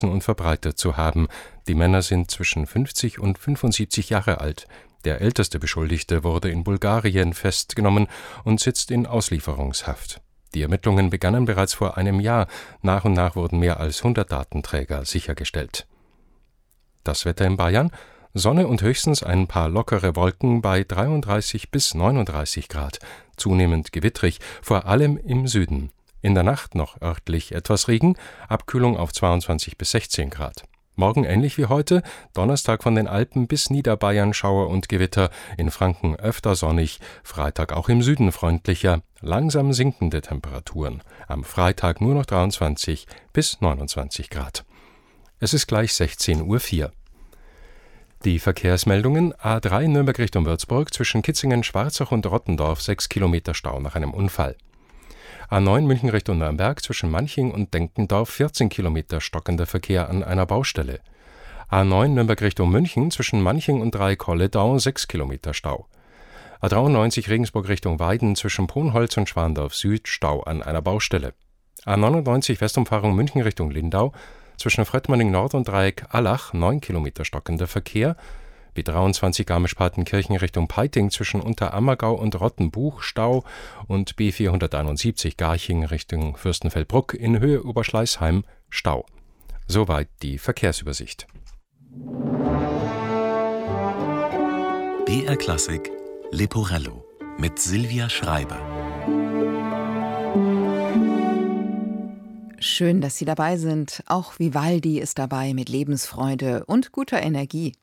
und verbreitet zu haben. Die Männer sind zwischen 50 und 75 Jahre alt. Der älteste Beschuldigte wurde in Bulgarien festgenommen und sitzt in Auslieferungshaft. Die Ermittlungen begannen bereits vor einem Jahr. Nach und nach wurden mehr als 100 Datenträger sichergestellt. Das Wetter in Bayern: Sonne und höchstens ein paar lockere Wolken bei 33 bis 39 Grad. Zunehmend gewittrig, vor allem im Süden. In der Nacht noch örtlich etwas Regen, Abkühlung auf 22 bis 16 Grad. Morgen ähnlich wie heute, Donnerstag von den Alpen bis Niederbayern Schauer und Gewitter, in Franken öfter sonnig, Freitag auch im Süden freundlicher, langsam sinkende Temperaturen. Am Freitag nur noch 23 bis 29 Grad. Es ist gleich 16:04 Uhr. Die Verkehrsmeldungen: A3 Nürnberg Richtung Würzburg, zwischen Kitzingen, Schwarzach und Rottendorf 6 Kilometer Stau nach einem Unfall. A9 München Richtung Nürnberg, zwischen Manching und Denkendorf 14 Kilometer stockender Verkehr an einer Baustelle. A9 Nürnberg Richtung München, zwischen Manching und Dreikolledau 6 Kilometer Stau. A93 Regensburg Richtung Weiden, zwischen Ponholz und Schwandorf Süd Stau an einer Baustelle. A99 Westumfahrung München Richtung Lindau, zwischen Fröttmanning Nord und Dreieck Allach 9 Kilometer stockender Verkehr. B23 Garmisch-Partenkirchen Richtung Peiting, zwischen Unterammergau und Rottenbuch Stau, und B471 Garching Richtung Fürstenfeldbruck in Höhe Oberschleißheim Stau. Soweit die Verkehrsübersicht. BR Klassik Leporello mit Silvia Schreiber. Schön, dass Sie dabei sind. Auch Vivaldi ist dabei mit Lebensfreude und guter Energie.